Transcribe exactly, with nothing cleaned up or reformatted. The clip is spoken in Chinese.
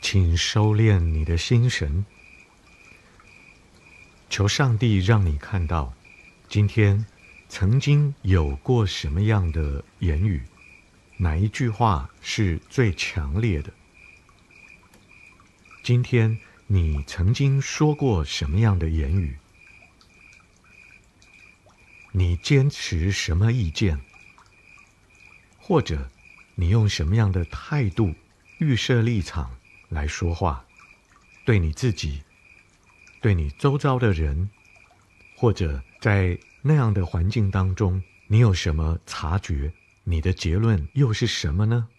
请收敛你的心神，求上帝让你看到，今天曾经有过什么样的言语，哪一句话是最强烈的？今天你曾经说过什么样的言语？你坚持什么意见？或者你用什么样的态度、预设立场来说话？对你自己，对你周遭的人，或者在那样的环境当中，你有什么察觉？你的结论又是什么呢？